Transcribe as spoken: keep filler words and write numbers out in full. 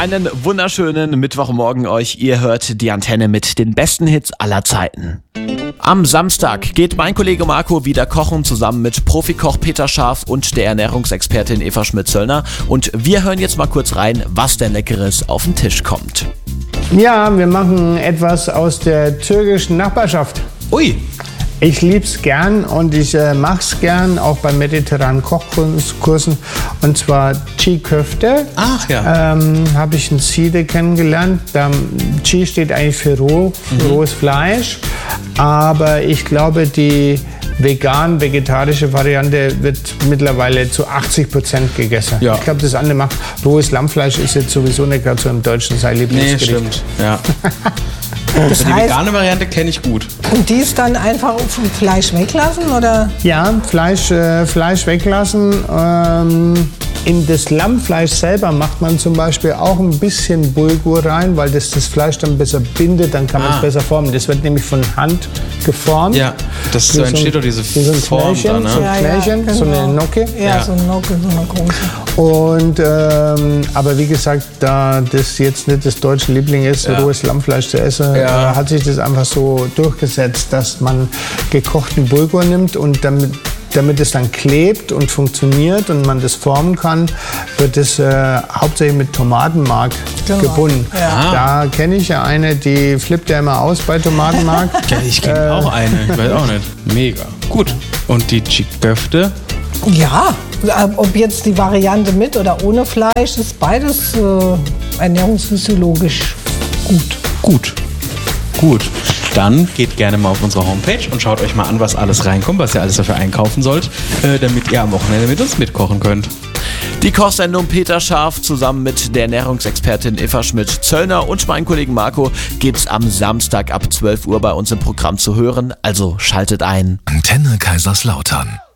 Einen wunderschönen Mittwochmorgen euch. Ihr hört die Antenne mit den besten Hits aller Zeiten. Am Samstag geht mein Kollege Marco wieder kochen, zusammen mit Profikoch Peter Scharf und der Ernährungsexpertin Eva Schmidt-Zöllner. Und wir hören jetzt mal kurz rein, was denn Leckeres auf den Tisch kommt. Ja, wir machen etwas aus der türkischen Nachbarschaft. Ui! Ich lieb's gern und ich äh, mach's gern, auch bei mediterranen Kochkursen. Und zwar Çiğ Köfte. Ach ja. Ähm, habe ich in Siede kennengelernt. Da, Çiğ steht eigentlich für roh, für mhm. rohes Fleisch. Aber ich glaube, die vegan-vegetarische Variante wird mittlerweile zu achtzig Prozent gegessen. Ja. Ich glaube, das andere macht, rohes Lammfleisch ist jetzt sowieso nicht gerade so im Deutschen sein Lieblingsgericht. Nee, stimmt. Ja. Das die heißt, vegane Variante kenne ich gut. Und die ist dann einfach vom Fleisch weglassen, oder? Ja, Fleisch, äh, Fleisch weglassen. Ähm, in das Lammfleisch selber macht man zum Beispiel auch ein bisschen Bulgur rein, weil das das Fleisch dann besser bindet, dann kann man es Ah. besser formen. Das wird nämlich von Hand geformt. Ja, das Wie so entsteht ein- doch diese wie so ein Form Knöllchen, da, ne? so ein Ja, ja, Knöllchen, so eine genau. Nocke. Ja, Ja. so ein Nocke, so eine große. Und, ähm, aber wie gesagt, da das jetzt nicht das deutsche Liebling ist, Ja. rohes Lammfleisch zu essen, Ja. äh, hat sich das einfach so durchgesetzt, dass man gekochten Bulgur nimmt und damit, damit es dann klebt und funktioniert und man das formen kann, wird es äh, hauptsächlich mit Tomatenmark Genau. gebunden. Ja. Da kenne ich ja eine, die flippt ja immer aus bei Tomatenmark. Ja, ich kenne auch eine. Ich weiß auch nicht. Mega. Gut. Und die Çiğ Köfte? Ja, ob jetzt die Variante mit oder ohne Fleisch, ist beides äh, ernährungsphysiologisch gut. Gut. Gut. Dann geht gerne mal auf unsere Homepage und schaut euch mal an, was alles reinkommt, was ihr alles dafür einkaufen sollt, äh, damit ihr am Wochenende mit uns mitkochen könnt. Die Kochsendung Peter Scharf zusammen mit der Ernährungsexpertin Eva Schmidt-Zöllner und meinem Kollegen Marco gibt's am Samstag ab zwölf Uhr bei uns im Programm zu hören. Also schaltet ein. Antenne Kaiserslautern.